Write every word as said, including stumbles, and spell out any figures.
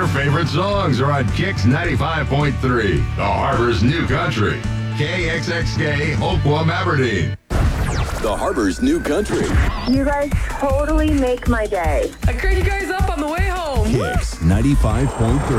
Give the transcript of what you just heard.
your favorite songs are on Kix ninety-five point three, the Harbor's new country. K X X K, Oakwood, Aberdeen. The Harbor's new country. You guys totally make my day. I cranked you guys up on the way home. Kix ninety-five point three.